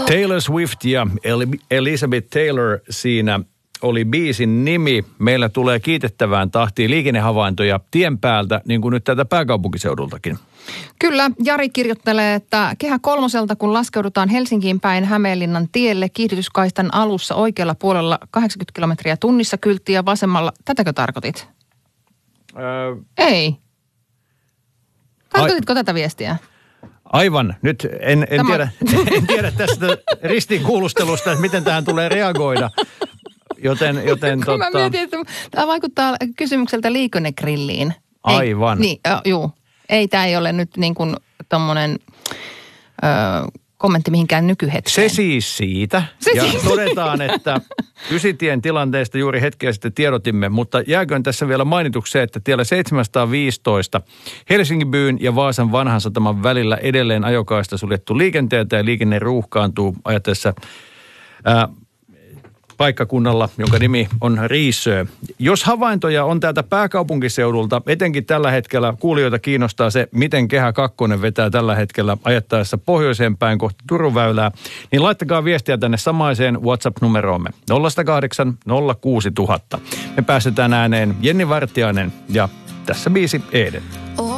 Taylor Swift ja Elizabeth Taylor siinä oli biisin nimi. Meillä tulee kiitettävään tahtiin liikennehavaintoja tien päältä, niin kuin nyt täältä pääkaupunkiseudultakin. Kyllä, Jari kirjoittelee, että Kehä kolmoselta, kun laskeudutaan Helsinkiin päin Hämeenlinnan tielle, kiihdytyskaistan alussa oikealla puolella 80 kilometriä tunnissa kylttiä vasemmalla. Tätäkö tarkoitit? Ei. Tarkoititko tätä viestiä? Aivan. Nyt en tiedä tästä ristiinkuulustelusta, että miten tähän tulee reagoida. Joten mä mietin, että tämä vaikuttaa kysymykseltä liikennegrilliin. Aivan. Juu. Ei, tämä ei ole nyt niin kuin tommonen kommentti mihinkään nykyhetkeen. Se siis siitä. Todetaan, että Ysitien tilanteesta juuri hetkeä sitten tiedotimme, mutta jääköön tässä vielä mainituksi se, että tiellä 715 Helsingin Byyn ja Vaasan vanhan sataman välillä edelleen ajokaista suljettu liikenteeltä ja liikenne ruuhkaantuu ajatellessa paikkakunnalla, jonka nimi on Riisö. Jos havaintoja on täältä pääkaupunkiseudulta, etenkin tällä hetkellä kuulijoita kiinnostaa se, miten Kehä 2 vetää tällä hetkellä ajattaessa pohjoiseen päin kohti Turun väylää, niin laittakaa viestiä tänne samaiseen WhatsApp-numeroomme 080 06000. Me päästetään ääneen Jenni Vartiainen ja tässä biisi Eden.